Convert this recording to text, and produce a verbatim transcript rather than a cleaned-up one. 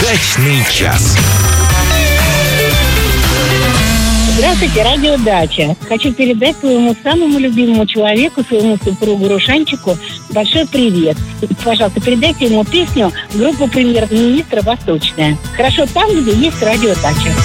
Дачный час. Здравствуйте, радио «Дача». Хочу передать своему самому любимому человеку, своему супругу Рушанчику, большой привет. И, пожалуйста, передайте ему песню группы «Премьер-министра» «Восточная». Хорошо там, где есть радио «Дача».